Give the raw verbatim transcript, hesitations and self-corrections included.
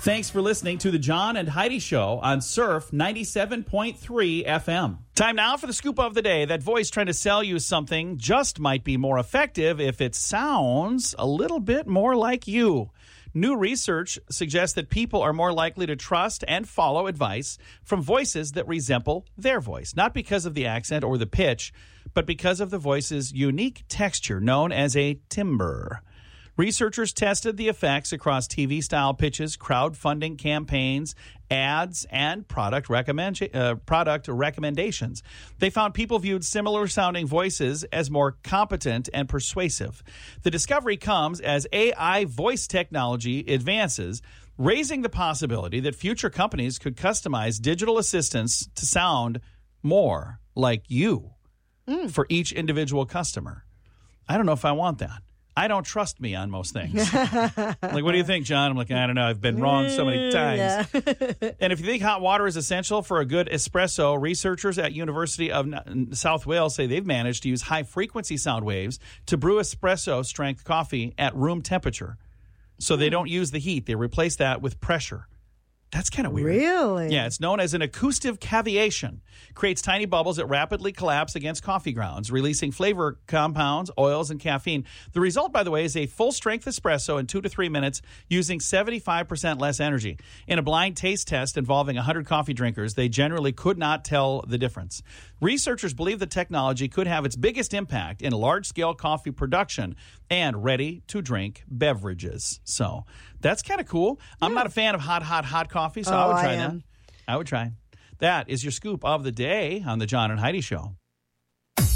Thanks for listening to the John and Heidi Show on Surf ninety-seven point three F M. Time now for the scoop of the day. That voice trying to sell you something just might be more effective if it sounds a little bit more like you. New research suggests that people are more likely to trust and follow advice from voices that resemble their voice, not because of the accent or the pitch, but because of the voice's unique texture known as a timbre. Researchers tested the effects across T V-style pitches, crowdfunding campaigns, ads, and product, recommend, uh, product recommendations. They found people viewed similar-sounding voices as more competent and persuasive. The discovery comes as A I voice technology advances, raising the possibility that future companies could customize digital assistants to sound more like you mm. for each individual customer. I don't know if I want that. I don't trust me on most things. Like, what do you think, John? I'm like, I don't know. I've been wrong so many times. Yeah. And if you think hot water is essential for a good espresso, researchers at University of South Wales say they've managed to use high-frequency sound waves to brew espresso-strength coffee at room temperature. So they don't use the heat. They replace that with pressure. That's kind of weird. Really? Yeah, it's known as an acoustic cavitation. Creates tiny bubbles that rapidly collapse against coffee grounds, releasing flavor compounds, oils, and caffeine. The result, by the way, is a full-strength espresso in two to three minutes using seventy-five percent less energy. In a blind taste test involving one hundred coffee drinkers, they generally could not tell the difference. Researchers believe the technology could have its biggest impact in large-scale coffee production and ready-to-drink beverages. So that's kind of cool. Yeah. I'm not a fan of hot, hot, hot coffee, so oh, I would try I that. I would try. That is your scoop of the day on the John and Heidi Show.